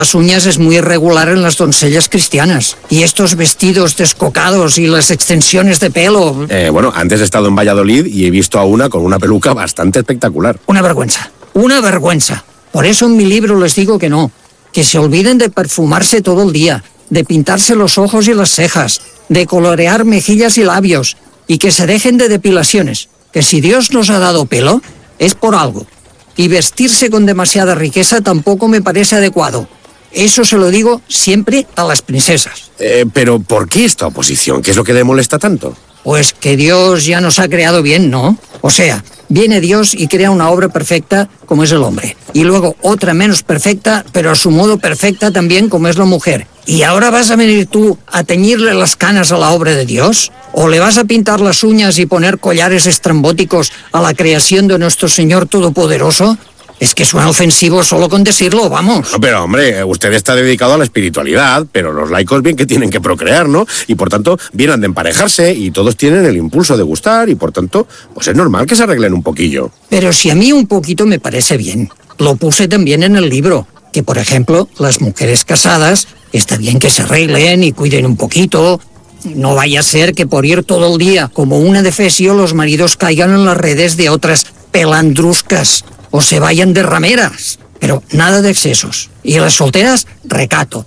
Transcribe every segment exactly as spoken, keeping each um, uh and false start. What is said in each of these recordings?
las uñas es muy irregular en las doncellas cristianas. Y estos vestidos descocados y las extensiones de pelo... Eh, bueno, antes he estado en Valladolid y he visto a una con una peluca bastante espectacular. Una vergüenza, una vergüenza. Por eso en mi libro les digo que no. Que se olviden de perfumarse todo el día, de pintarse los ojos y las cejas, de colorear mejillas y labios, y que se dejen de depilaciones. Que si Dios nos ha dado pelo, es por algo. Y vestirse con demasiada riqueza tampoco me parece adecuado. Eso se lo digo siempre a las princesas. Eh, pero ¿por qué esta oposición? ¿Qué es lo que le molesta tanto? Pues que Dios ya nos ha creado bien, ¿no? O sea, viene Dios y crea una obra perfecta como es el hombre. Y luego otra menos perfecta, pero a su modo perfecta también como es la mujer. ¿Y ahora vas a venir tú a teñirle las canas a la obra de Dios? ¿O le vas a pintar las uñas y poner collares estrambóticos a la creación de nuestro Señor Todopoderoso? Es que suena ofensivo solo con decirlo, vamos. No, pero hombre, usted está dedicado a la espiritualidad, pero los laicos bien que tienen que procrear, ¿no? Y por tanto, bien han de emparejarse y todos tienen el impulso de gustar y por tanto, pues es normal que se arreglen un poquillo. Pero si a mí un poquito me parece bien. Lo puse también en el libro, que por ejemplo, las mujeres casadas, está bien que se arreglen y cuiden un poquito. No vaya a ser que por ir todo el día como una defesio los maridos caigan en las redes de otras pelandruscas. O se vayan de rameras, pero nada de excesos. Y las solteras, recato,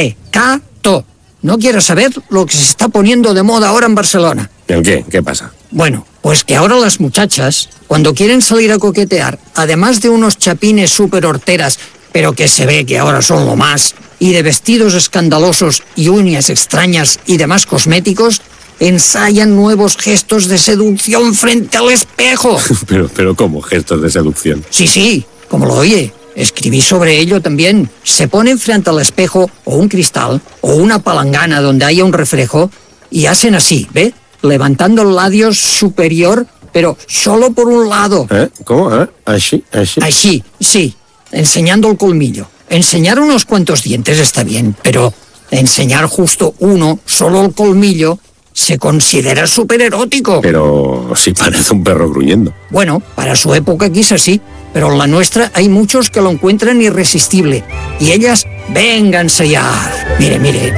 recato. No quiero saber lo que se está poniendo de moda ahora en Barcelona. ¿El qué? ¿Qué pasa? Bueno, pues que ahora las muchachas, cuando quieren salir a coquetear, además de unos chapines súper horteras, pero que se ve que ahora son lo más, y de vestidos escandalosos y uñas extrañas y demás cosméticos, ensayan nuevos gestos de seducción frente al espejo. pero, pero ¿cómo gestos de seducción? Sí, sí, como lo oye. Escribí sobre ello también. Se ponen frente al espejo o un cristal o una palangana donde haya un reflejo y hacen así, ¿ve? Levantando el labio superior, pero solo por un lado. ¿Eh? ¿Cómo? ¿Eh? ¿Así? ¿Así? Así, sí, enseñando el colmillo. Enseñar unos cuantos dientes está bien, pero enseñar justo uno, solo el colmillo, se considera súper erótico. Pero si parece un perro gruñendo. Bueno, para su época quizás sí, pero en la nuestra hay muchos que lo encuentran irresistible. Y ellas, vénganse ya. Mire, mire,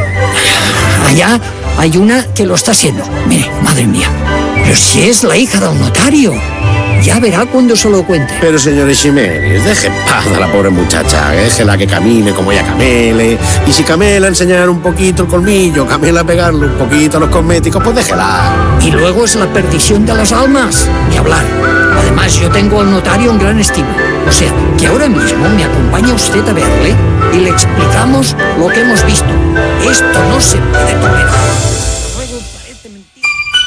allá hay una que lo está haciendo. Mire, madre mía, pero si es la hija del notario. Ya verá cuando se lo cuente. Pero señor Ximénez, deje en paz a la pobre muchacha, déjela que camine como ella camele. Y si camela a enseñar un poquito el colmillo, camela a pegarle un poquito a los cosméticos, pues déjela. Y luego es la perdición de las almas, ni hablar. Además, yo tengo al notario en gran estima. O sea, que ahora mismo me acompaña usted a verle y le explicamos lo que hemos visto. Esto no se puede tolerar. Luego parece mentira.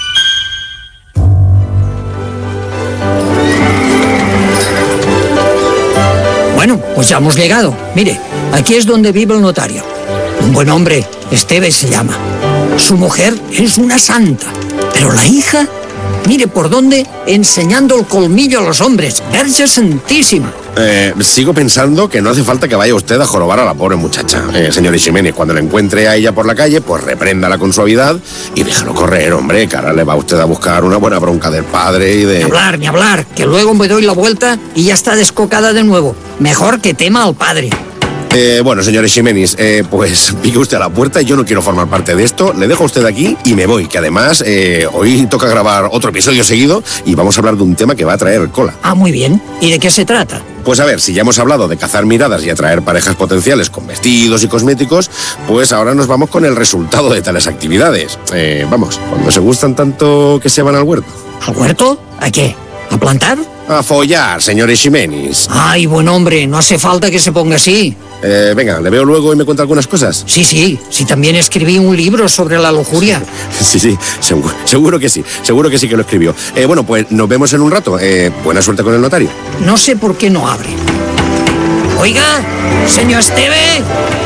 Bueno, pues ya hemos llegado. Mire, aquí es donde vive el notario. Un buen hombre, Esteve se llama. Su mujer es una santa, pero la hija, mire por dónde, enseñando el colmillo a los hombres. Virgen Santísima. Eh, sigo pensando que no hace falta que vaya usted a jorobar a la pobre muchacha. Eh, señor Ximénez, cuando la encuentre a ella por la calle, pues repréndala con suavidad y déjalo correr, hombre, que ahora le va usted a buscar una buena bronca del padre y de... Ni hablar, ni hablar, que luego me doy la vuelta y ya está descocada de nuevo. Mejor que tema al padre. Eh, bueno, señor Ximénez, eh, pues pique usted a la puerta y yo no quiero formar parte de esto. Le dejo a usted aquí y me voy, que además eh, hoy toca grabar otro episodio seguido y vamos a hablar de un tema que va a traer cola. Ah, muy bien. ¿Y de qué se trata? Pues a ver, si ya hemos hablado de cazar miradas y atraer parejas potenciales con vestidos y cosméticos, pues ahora nos vamos con el resultado de tales actividades. Eh, vamos, cuando se gustan tanto que se van al huerto. ¿Al huerto? ¿A qué? ¿A plantar? A follar, señor Ximénez. Ay, buen hombre, no hace falta que se ponga así. Eh, venga, ¿le veo luego y me cuenta algunas cosas? Sí, sí, sí, también escribí un libro sobre la lujuria. Sí, sí, seguro, seguro que sí, seguro que sí que lo escribió. Eh, bueno, pues nos vemos en un rato. Eh, buena suerte con el notario. No sé por qué no abre. Oiga, señor Esteve.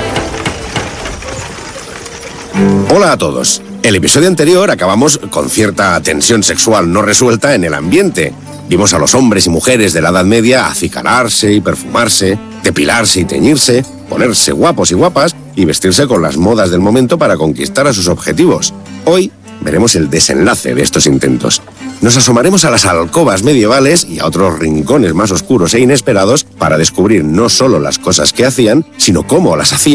Hola a todos. El episodio anterior acabamos con cierta tensión sexual no resuelta en el ambiente. Vimos a los hombres y mujeres de la Edad Media acicalarse y perfumarse, depilarse y teñirse, ponerse guapos y guapas y vestirse con las modas del momento para conquistar a sus objetivos. Hoy veremos el desenlace de estos intentos. Nos asomaremos a las alcobas medievales y a otros rincones más oscuros e inesperados para descubrir no solo las cosas que hacían, sino cómo las hacían